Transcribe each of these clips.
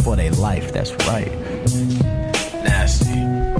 for their life. That's right. Nasty.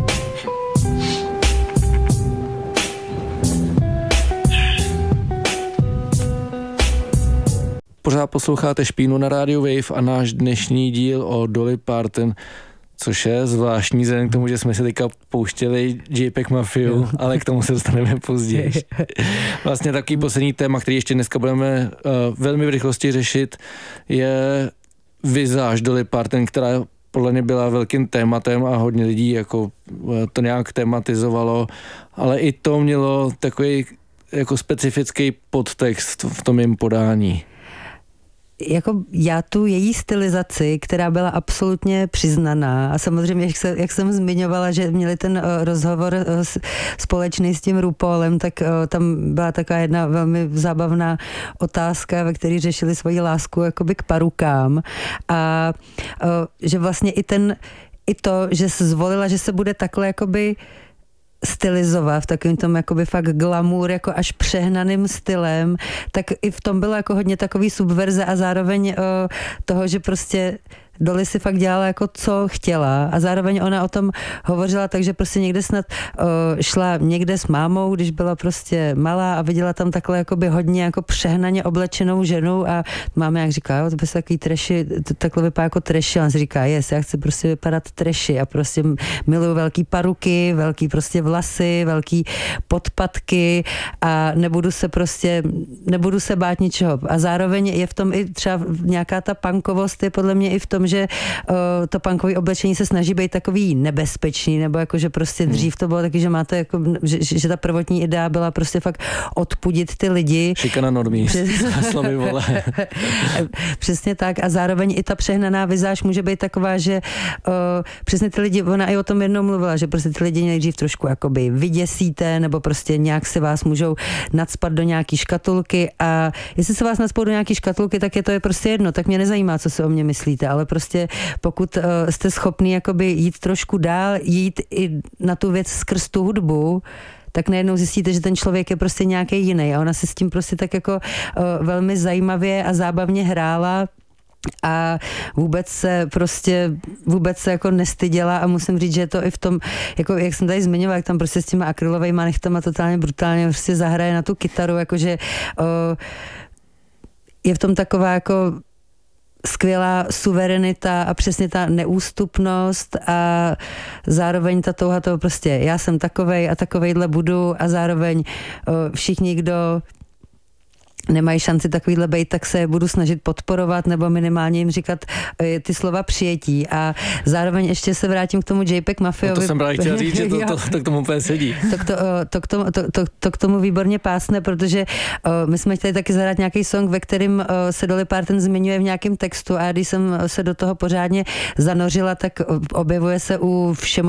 Pořád posloucháte Špínu na rádiu Wave a náš dnešní díl o Dolly Parton, což je zvláštní vzhledem k tomu, že jsme si teďka pouštěli JPEG Mafiu, ale k tomu se dostaneme později. Vlastně takový poslední téma, který ještě dneska budeme velmi v rychlosti řešit, je vizáž Dolly Parton, která podle mě byla velkým tématem a hodně lidí jako to nějak tematizovalo, ale i to mělo takový jako specifický podtext v tom jejím podání. Jako já tu její stylizaci, která byla absolutně přiznaná a samozřejmě, jak jsem zmiňovala, že měli ten rozhovor společný s tím RuPaulem, tak tam byla taková jedna velmi zábavná otázka, ve které řešili svoji lásku jakoby k parukám a že vlastně i to, že se zvolila, že se bude takhle jakoby stylizovat v takovým tom jakoby fakt glamour, jako až přehnaným stylem, tak i v tom bylo jako hodně takový subverze a zároveň toho, že prostě Dolly si fakt dělala jako co chtěla a zároveň ona o tom hovořila, takže prostě někde snad šla někde s mámou, když byla prostě malá a viděla tam takhle jakoby hodně jako přehnaně oblečenou ženu a máma jak říká, jo, to by se takový trashy, to takhle vypadá jako trashy, a on si říká, já chci prostě vypadat trashy a prostě miluju velký paruky, velký prostě vlasy, velký podpatky a nebudu se bát ničeho. A zároveň je v tom i třeba nějaká ta punkovost je podle mě i v tom, že to punkové oblečení se snaží být takový nebezpečný, nebo jako, že prostě dřív to bylo taky, že máte jako, že ta prvotní idea byla prostě fakt odpudit ty lidi. Šikana normí. Slovy vole. Přesně tak a zároveň i ta přehnaná vizáž může být taková, že přesně ty lidi, ona i o tom jednou mluvila, že prostě ty lidi nejdřív trošku jakoby vyděsíte, nebo prostě nějak si vás můžou nacpat do nějaký škatulky a jestli se vás nacpou do nějaký škatulky, tak je to prostě jedno, tak mě nezajímá, co si o mě myslíte, ale prostě pokud jste schopný jakoby jít trošku dál, jít i na tu věc skrz tu hudbu, tak najednou zjistíte, že ten člověk je prostě nějaký jiný a ona se s tím prostě tak jako velmi zajímavě a zábavně hrála a vůbec se jako nestyděla a musím říct, že je to i v tom, jako jak jsem tady zmiňovala, jak tam prostě s těma akrylovejma nechtama totálně brutálně prostě zahraje na tu kytaru, jakože je v tom taková jako skvělá suverenita a přesně ta neústupnost a zároveň ta touha toho prostě já jsem takovej a takovejhle budu a zároveň všichni, kdo nemají šanci takovýhle bejt, tak se budu snažit podporovat nebo minimálně jim říkat ty slova přijetí a zároveň ještě se vrátím k tomu JPEG Mafiovi. No to jsem právě chtěla říct, že to k tomu úplně sedí. To k tomu výborně pásne, protože my jsme chtěli taky zahrát nějaký song, ve kterém se Dolly Parton zmiňuje v nějakém textu a když jsem se do toho pořádně zanořila, tak objevuje se u všem